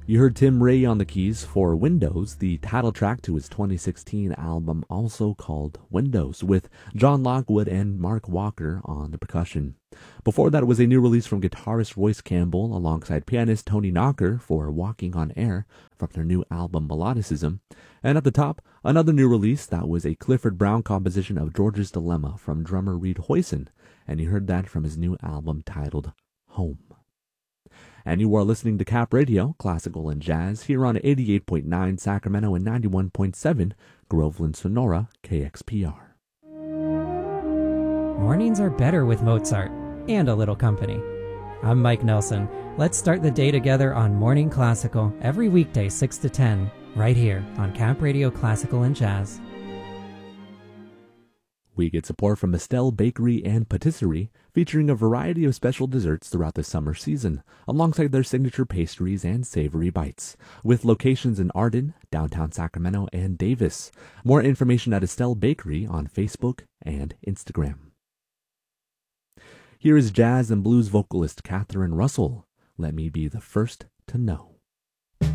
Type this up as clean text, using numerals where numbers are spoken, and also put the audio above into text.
You heard Tim Ray on the keys for Windows, the title track to his 2016 album also called Windows, with John Lockwood and Mark Walker on the percussion. Before that was a new release from guitarist Royce Campbell alongside pianist Tony Knocker for Walking on Air from their new album Melodicism. And at the top, another new release that was a Clifford Brown composition of George's Dilemma from drummer Reed Hoyson, and you heard that from his new album titled Home. And you are listening to Cap Radio, Classical and Jazz, here on 88.9 Sacramento and 91.7 Groveland, Sonora, KXPR. Mornings are better with Mozart and a little company. I'm Mike Nelson. Let's start the day together on Morning Classical every weekday 6 to 10, right here on Cap Radio Classical and Jazz. We get support from Estelle Bakery and Patisserie, featuring a variety of special desserts throughout the summer season, alongside their signature pastries and savory bites, with locations in Arden, downtown Sacramento, and Davis. More information at Estelle Bakery on Facebook and Instagram. Here is jazz and blues vocalist Catherine Russell. Let me be the first to know.